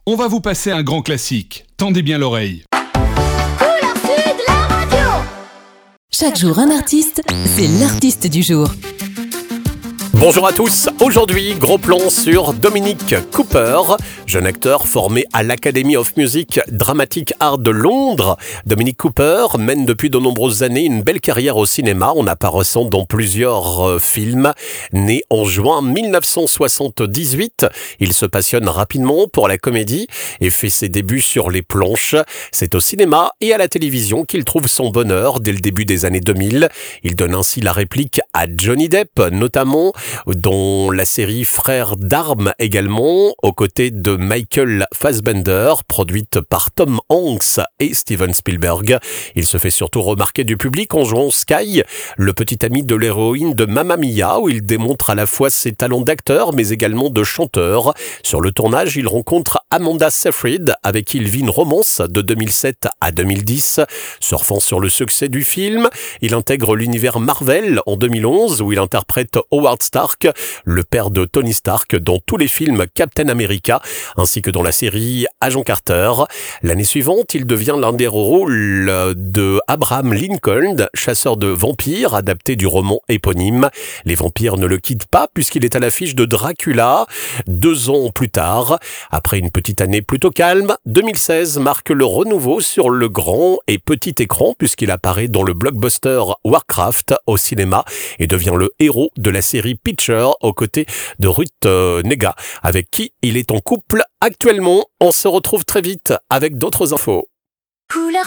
On va vous passer un grand classique. Tendez bien l'oreille. Couleur Sud, la radio. Chaque jour un artiste, c'est l'artiste du jour. Bonjour à tous, aujourd'hui gros plan sur Dominic Cooper, jeune acteur formé à l'Academy of Music Dramatic Art de Londres. Dominic Cooper mène depuis de nombreuses années une belle carrière au cinéma en apparaissant dans plusieurs films. Né en juin 1978, il se passionne rapidement pour la comédie et fait ses débuts sur les planches. C'est au cinéma et à la télévision qu'il trouve son bonheur dès le début des années 2000. Il donne ainsi la réplique à Johnny Depp, notamment dont la série Frères d'armes également, aux côtés de Michael Fassbender, produite par Tom Hanks et Steven Spielberg. Il se fait surtout remarquer du public en jouant Sky, le petit ami de l'héroïne de Mamma Mia, où il démontre à la fois ses talents d'acteur mais également de chanteur. Sur le tournage, il rencontre Amanda Seyfried, avec qui il vit une romance de 2007 à 2010. Surfant sur le succès du film, il intègre l'univers Marvel en 2011, où il interprète Howard Stark, le père de Tony Stark, dans tous les films Captain America, ainsi que dans la série Agent Carter. L'année suivante, il devient l'un des rôles de Abraham Lincoln, chasseur de vampires, adapté du roman éponyme. Les vampires ne le quittent pas puisqu'il est à l'affiche de Dracula 2 ans plus tard. Après une petite année plutôt calme, 2016 marque le renouveau sur le grand et petit écran puisqu'il apparaît dans le blockbuster Warcraft au cinéma et devient le héros de la série Pitcher aux côtés de Ruth Negga, avec qui il est en couple actuellement. On se retrouve très vite avec d'autres infos. Couleur